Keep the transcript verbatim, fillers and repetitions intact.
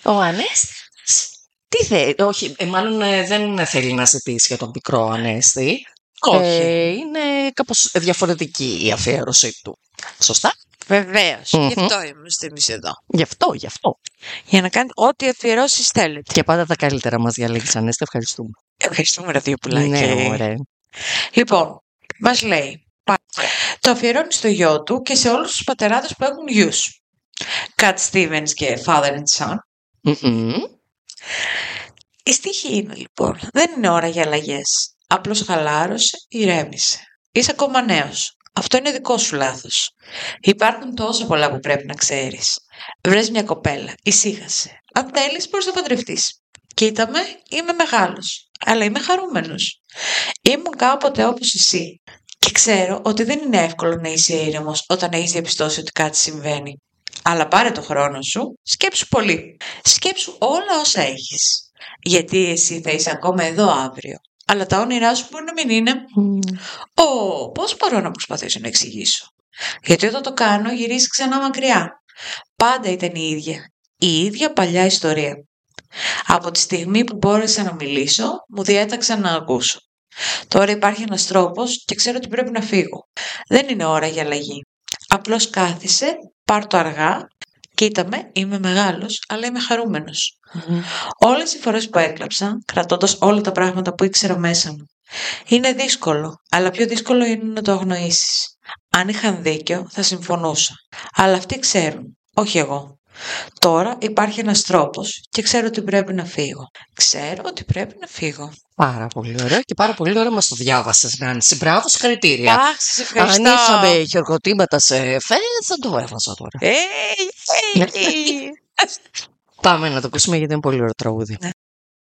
Ο Ανέστης. Τι θέλει, όχι, ε, μάλλον ε, δεν θέλει να ζητήσει για τον μικρό Ανέστη. Όχι. Ε, είναι κάπως διαφορετική η αφιέρωσή του. Σωστά. Βεβαίως. Mm-hmm. Γι' αυτό είμαστε εμείς εδώ. Γι' αυτό, γι' αυτό. Για να κάνετε ό,τι αφιερώσεις θέλετε. Και πάντα τα καλύτερα μας διαλέγεις, Ανέστη. Ευχαριστούμε. Ευχαριστούμε, ρε δύο πουλάκια. Ναι, ωραία. Λοιπόν, μας λέει, το αφιερώνει στο γιο του και σε όλους τους πατεράδες που έχουν γιους. Cat Stevens και Father and Son. Mm-hmm. Η στίχη είναι λοιπόν, δεν είναι ώρα για αλλαγές. Απλώς χαλάρωσε, ηρέμησε. Είσαι ακόμα νέος. Αυτό είναι δικό σου λάθος. Υπάρχουν τόσα πολλά που πρέπει να ξέρεις. Βρες μια κοπέλα, ησύχασε. Αν θέλεις μπορείς να παντρευτείς. Κοίτα με, είμαι μεγάλος, αλλά είμαι χαρούμενος. Ήμουν κάποτε όπως εσύ. Και ξέρω ότι δεν είναι εύκολο να είσαι ήρεμος όταν έχεις διαπιστώσει ότι κάτι συμβαίνει. Αλλά πάρε το χρόνο σου, σκέψου πολύ. Σκέψου όλα όσα έχεις. Γιατί εσύ θα είσαι ακόμα εδώ αύριο. Αλλά τα όνειρά σου μπορεί να μην είναι. Ω, mm. πώς μπορώ να προσπαθήσω να εξηγήσω. Γιατί όταν το κάνω γυρίζει ξανά μακριά. Πάντα ήταν η ίδια. Η ίδια παλιά ιστορία. Από τη στιγμή που μπόρεσα να μιλήσω, μου διέταξα να ακούσω. Τώρα υπάρχει ένας τρόπος και ξέρω ότι πρέπει να φύγω. Δεν είναι ώρα για αλλαγή. Απλώς κάθισε, πάρ' το αργά. Κοίτα με, είμαι μεγάλος, αλλά είμαι χαρούμενος. Mm-hmm. Όλες οι φορές που έκλαψα, κρατώντας όλα τα πράγματα που ήξερα μέσα μου. Είναι δύσκολο, αλλά πιο δύσκολο είναι να το αγνοήσεις. Αν είχαν δίκιο, θα συμφωνούσα. Αλλά αυτοί ξέρουν, όχι εγώ. Τώρα υπάρχει ένας τρόπος και ξέρω ότι πρέπει να φύγω. Ξέρω ότι πρέπει να φύγω. Πάρα πολύ ωραίο και πάρα πολύ ωραία μας το διάβασες, Νάνση. Μπράβο, συγχαρητήρια. Αχ, σας ευχαριστώ. Αν είχαμε χειροκροτήματα σε εφέ, θα το έβαζα τώρα. Hey, hey. Πάμε να το ακούσουμε γιατί είναι πολύ ωραίο τραγούδι. Ναι.